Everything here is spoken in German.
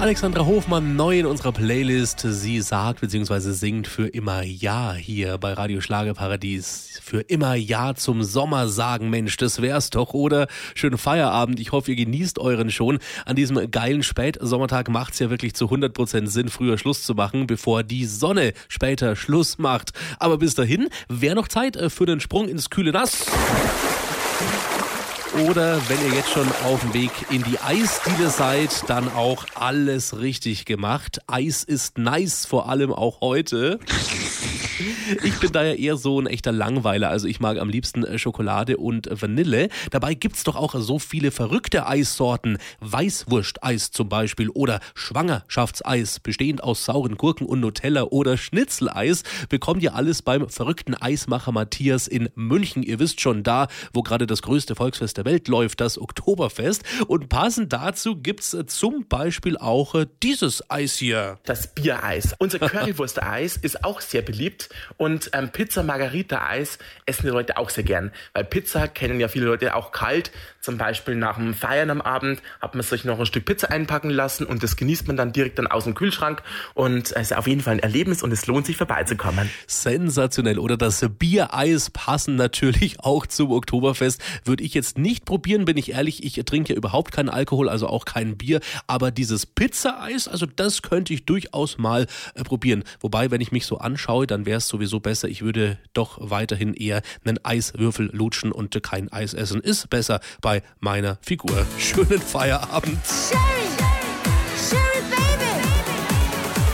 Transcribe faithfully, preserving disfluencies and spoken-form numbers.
Alexandra Hofmann, neu in unserer Playlist. Sie sagt bzw. singt für immer Ja hier bei Radio Schlagerparadies. Für immer Ja zum Sommer sagen, Mensch, das wär's doch, oder? Schönen Feierabend. Ich hoffe, ihr genießt euren schon. An diesem geilen Spätsommertag macht's ja wirklich zu hundert Prozent Sinn, früher Schluss zu machen, bevor die Sonne später Schluss macht. Aber bis dahin wäre noch Zeit für den Sprung ins kühle Nass. Oder wenn ihr jetzt schon auf dem Weg in die Eisdiele seid, dann auch alles richtig gemacht. Eis ist nice, vor allem auch heute. Ich bin da ja eher so ein echter Langweiler, also ich mag am liebsten Schokolade und Vanille. Dabei gibt's doch auch so viele verrückte Eissorten. Weißwursteis zum Beispiel oder Schwangerschaftseis, bestehend aus sauren Gurken und Nutella oder Schnitzeleis. Bekommt ihr alles beim verrückten Eismacher Matthias in München. Ihr wisst schon, da, wo gerade das größte Volksfest der Welt läuft, das Oktoberfest. Und passend dazu gibt's zum Beispiel auch dieses Eis hier. Das Biereis. Unser Currywursteis ist auch sehr beliebt. Und ähm, Pizza Margarita Eis essen die Leute auch sehr gern, weil Pizza kennen ja viele Leute auch kalt. Zum Beispiel nach dem Feiern am Abend hat man sich noch ein Stück Pizza einpacken lassen und das genießt man dann direkt dann aus dem Kühlschrank. Und es ist auf jeden Fall ein Erlebnis und es lohnt sich vorbeizukommen. Sensationell. Oder das Biereis passen natürlich auch zum Oktoberfest. Würde ich jetzt nicht probieren, bin ich ehrlich. Ich trinke ja überhaupt keinen Alkohol, also auch kein Bier. Aber dieses Pizza-Eis, also das könnte ich durchaus mal äh, probieren. Wobei, wenn ich mich so anschaue, dann wäre es sowieso besser. Ich würde doch weiterhin eher einen Eiswürfel lutschen und kein Eis essen. Ist besser bei meiner Figur. Schönen Feierabend. Sherry.